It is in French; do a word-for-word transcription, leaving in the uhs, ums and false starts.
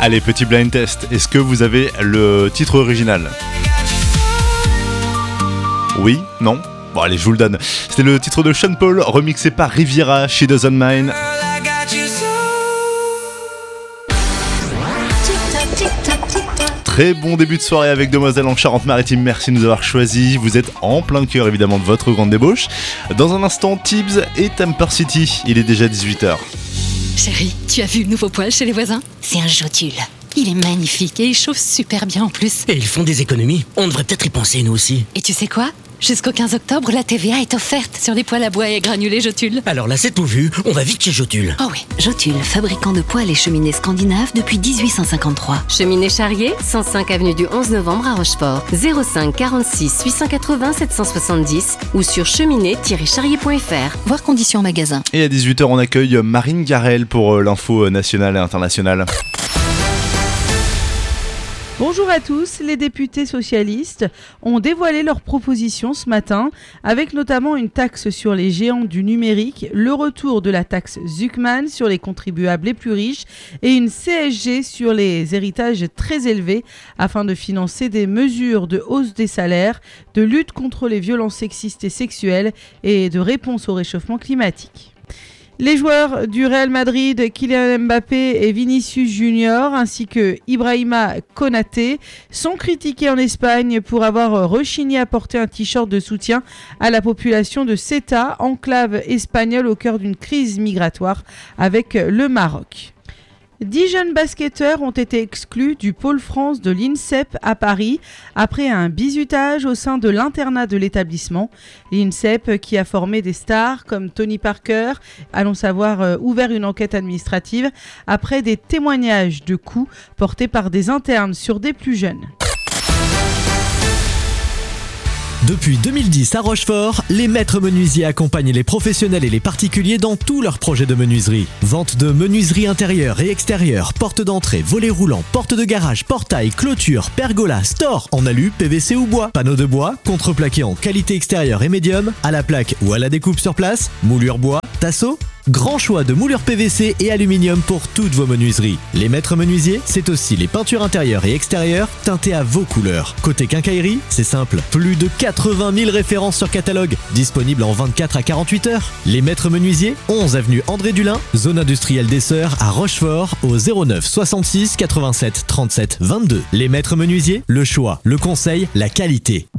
Allez, petit blind test. Est-ce que vous avez le titre original ? Oui ? Non ? Bon, allez, je vous le donne. C'était le titre de Sean Paul, remixé par Riviera, She Doesn't Mind. Très bon début de soirée avec Demoiselle en Charente-Maritime, merci de nous avoir choisis. Vous êtes en plein cœur évidemment de votre grande débauche. Dans un instant, Tibbs et Temper City, il est déjà dix-huit heures. Chérie, tu as vu le nouveau poêle chez les voisins ? C'est un Jotule. Il est magnifique et il chauffe super bien en plus. Et ils font des économies. On devrait peut-être y penser nous aussi. Et tu sais quoi ? Jusqu'au quinze octobre, la T V A est offerte sur les poêles à bois et granulés Jotule. Alors là, c'est tout vu. On va vite chez Jotule. Oh oui. Jotule, fabricant de poêles et cheminées scandinaves depuis dix-huit cent cinquante-trois. Cheminée Charrier, cent cinq avenue du onze novembre à Rochefort. zéro cinq quarante-six huit cent quatre-vingts sept cent soixante-dix ou sur cheminée tiret charrier point f r. Voir conditions en magasin. Et à dix-huit heures, on accueille Marine Garel pour l'info nationale et internationale. Bonjour à tous, les députés socialistes ont dévoilé leurs propositions ce matin, avec notamment une taxe sur les géants du numérique, le retour de la taxe Zuckman sur les contribuables les plus riches et une C S G sur les héritages très élevés afin de financer des mesures de hausse des salaires, de lutte contre les violences sexistes et sexuelles et de réponse au réchauffement climatique. Les joueurs du Real Madrid, Kylian Mbappé et Vinicius Junior, ainsi que Ibrahima Konaté, sont critiqués en Espagne pour avoir rechigné à porter un t-shirt de soutien à la population de Ceuta, enclave espagnole au cœur d'une crise migratoire avec le Maroc. Dix jeunes basketteurs ont été exclus du pôle France de l'INSEP à Paris après un bizutage au sein de l'internat de l'établissement. L'INSEP qui a formé des stars comme Tony Parker, allons savoir euh, ouvert une enquête administrative après des témoignages de coups portés par des internes sur des plus jeunes. Depuis deux mille dix à Rochefort, les maîtres menuisiers accompagnent les professionnels et les particuliers dans tous leurs projets de menuiserie. Vente de menuiserie intérieure et extérieure, porte d'entrée, volets roulants, porte de garage, portail, clôture, pergola, store en alu, P V C ou bois, panneaux de bois, contreplaqué en qualité extérieure et médium, à la plaque ou à la découpe sur place, moulure bois, tasseau. Grand choix de moulures P V C et aluminium pour toutes vos menuiseries. Les maîtres menuisiers, c'est aussi les peintures intérieures et extérieures teintées à vos couleurs. Côté quincaillerie, c'est simple. Plus de quatre-vingt mille références sur catalogue, disponibles en vingt-quatre à quarante-huit heures. Les maîtres menuisiers, onze avenue André Dulin, zone industrielle des Sœurs à Rochefort au zéro neuf soixante-six quatre-vingt-sept trente-sept vingt-deux. Les maîtres menuisiers, le choix, le conseil, la qualité.